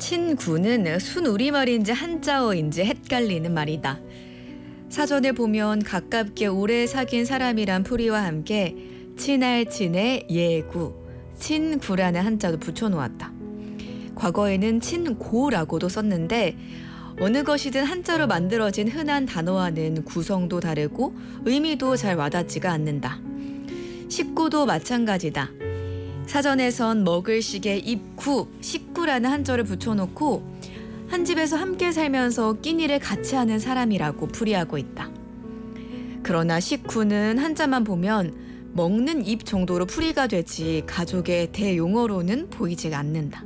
친구는 순우리말인지 한자어인지 헷갈리는 말이다. 사전을 보면 가깝게 오래 사귄 사람이란 풀이와 함께 친할 친의 예구, 친구라는 한자도 붙여놓았다. 과거에는 친고라고도 썼는데 어느 것이든 한자로 만들어진 흔한 단어와는 구성도 다르고 의미도 잘 와닿지가 않는다. 식구도 마찬가지다. 사전에선 먹을 시게 입구, 식구라는 한자를 붙여놓고 한 집에서 함께 살면서 끼니를 같이 하는 사람이라고 풀이하고 있다. 그러나 식구는 한자만 보면 먹는 입 정도로 풀이가 되지 가족의 대용어로는 보이지가 않는다.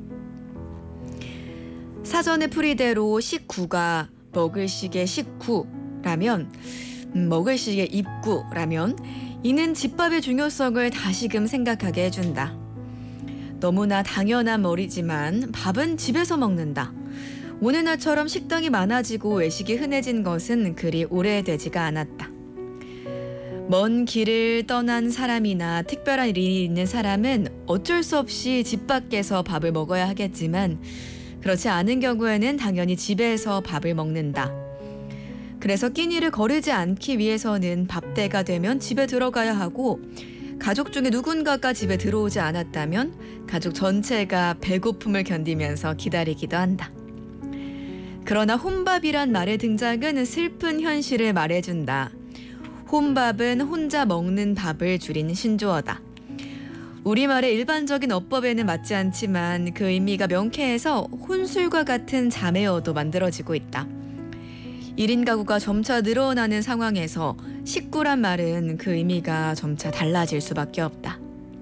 사전의 풀이대로 식구가 먹을 시게 식구라면 먹을 시게 입구라면 이는 집밥의 중요성을 다시금 생각하게 해준다. 너무나 당연한 말이지만 밥은 집에서 먹는다. 오늘날처럼 식당이 많아지고 외식이 흔해진 것은 그리 오래되지가 않았다. 먼 길을 떠난 사람이나 특별한 일이 있는 사람은 어쩔 수 없이 집 밖에서 밥을 먹어야 하겠지만 그렇지 않은 경우에는 당연히 집에서 밥을 먹는다. 그래서 끼니를 거르지 않기 위해서는 밥때가 되면 집에 들어가야 하고 가족 중에 누군가가 집에 들어오지 않았다면 가족 전체가 배고픔을 견디면서 기다리기도 한다. 그러나 혼밥이란 말의 등장은 슬픈 현실을 말해준다. 혼밥은 혼자 먹는 밥을 줄인 신조어다. 우리말의 일반적인 어법에는 맞지 않지만 그 의미가 명쾌해서 혼술과 같은 자매어도 만들어지고 있다. 1인 가구가 점차 늘어나는 상황에서 식구란 말은 그 의미가 점차 달라질 수밖에 없다.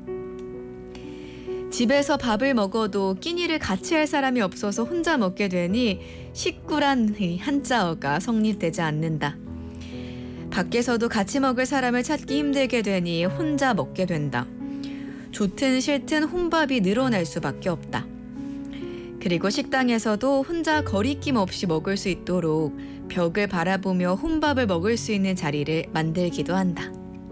집에서 밥을 먹어도 끼니를 같이 할 사람이 없어서 혼자 먹게 되니 식구란 한자어가 성립되지 않는다. 밖에서도 같이 먹을 사람을 찾기 힘들게 되니 혼자 먹게 된다. 좋든 싫든 혼밥이 늘어날 수밖에 없다. 그리고 식당에서도 혼자 거리낌 없이 먹을 수 있도록 벽을 바라보며 혼밥을 먹을 수 있는 자리를 만들기도 한다.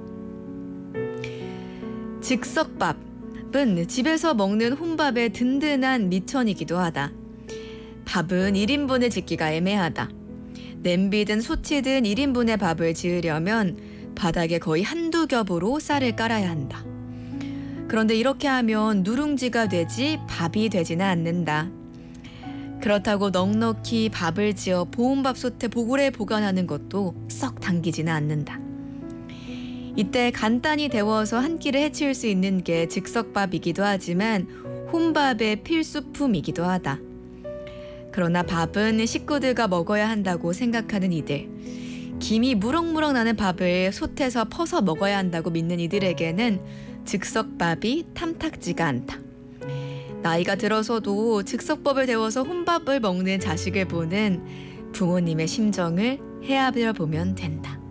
즉석밥은 집에서 먹는 혼밥의 든든한 미천이기도 하다. 밥은 1인분을 짓기가 애매하다. 냄비든 솥이든 1인분의 밥을 지으려면 바닥에 거의 한두 겹으로 쌀을 깔아야 한다. 그런데 이렇게 하면 누룽지가 되지 밥이 되지는 않는다. 그렇다고 넉넉히 밥을 지어 보온밥솥에 오래 보관하는 것도 썩 당기지는 않는다. 이때 간단히 데워서 한 끼를 해치울 수 있는 게 즉석밥이기도 하지만 혼밥의 필수품이기도 하다. 그러나 밥은 식구들과 먹어야 한다고 생각하는 이들, 김이 무럭무럭 나는 밥을 솥에서 퍼서 먹어야 한다고 믿는 이들에게는 즉석밥이 탐탁지가 않다. 나이가 들어서도 즉석밥을 데워서 혼밥을 먹는 자식을 보는 부모님의 심정을 헤아려 보면 된다.